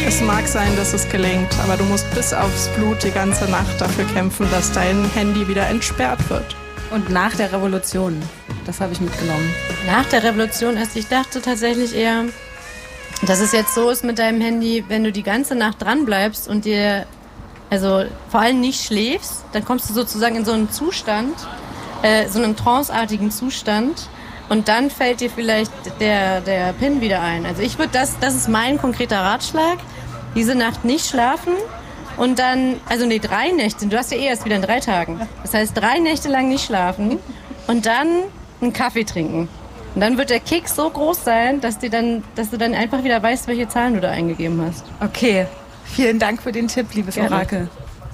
Es mag sein, dass es gelingt, aber du musst bis aufs Blut die ganze Nacht dafür kämpfen, dass dein Handy wieder entsperrt wird. Und nach der Revolution, das habe ich mitgenommen. Nach der Revolution ich dachte tatsächlich eher, dass es jetzt so ist mit deinem Handy, wenn du die ganze Nacht dran bleibst und dir, also vor allem nicht schläfst, dann kommst du sozusagen in so einen Zustand, so einen tranceartigen Zustand, und dann fällt dir vielleicht der PIN wieder ein. Also ich würde das ist mein konkreter Ratschlag, diese Nacht nicht schlafen und dann, 3 Nächte, du hast ja erst wieder in 3 Tagen. Das heißt 3 Nächte lang nicht schlafen und dann einen Kaffee trinken. Und dann wird der Kick so groß sein, dass du dann einfach wieder weißt, welche Zahlen du da eingegeben hast. Okay, vielen Dank für den Tipp, liebes Gerne. Orakel.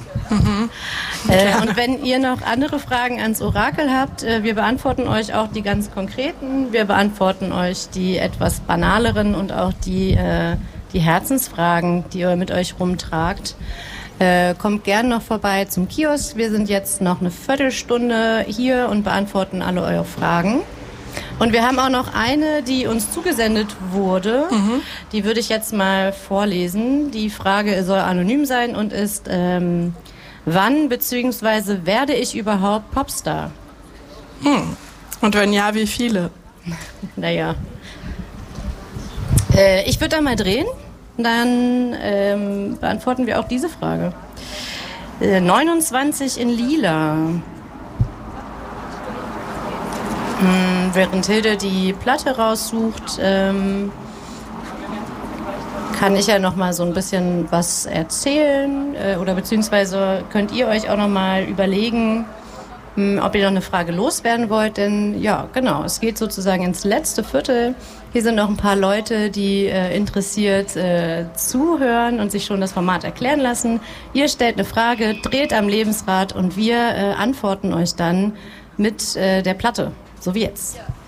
Und wenn ihr noch andere Fragen ans Orakel habt, wir beantworten euch auch die ganz konkreten, wir beantworten euch die etwas banaleren und auch die Herzensfragen, die ihr mit euch rumtragt. Kommt gern noch vorbei zum Kiosk. Wir sind jetzt noch eine Viertelstunde hier und beantworten alle eure Fragen. Und wir haben auch noch eine, die uns zugesendet wurde. Die würde ich jetzt mal vorlesen. Die Frage soll anonym sein und ist, wann bzw. werde ich überhaupt Popstar? Und wenn ja, wie viele? Naja. Ich würde da mal drehen. Dann beantworten wir auch diese Frage. 29 in Lila. Während Hilde die Platte raussucht, kann ich ja noch mal so ein bisschen was erzählen oder beziehungsweise könnt ihr euch auch noch mal überlegen, ob ihr noch eine Frage loswerden wollt, denn ja, genau, es geht sozusagen ins letzte Viertel. Hier sind noch ein paar Leute, die interessiert zuhören und sich schon das Format erklären lassen. Ihr stellt eine Frage, dreht am Lebensrad und wir antworten euch dann mit der Platte, so wie jetzt.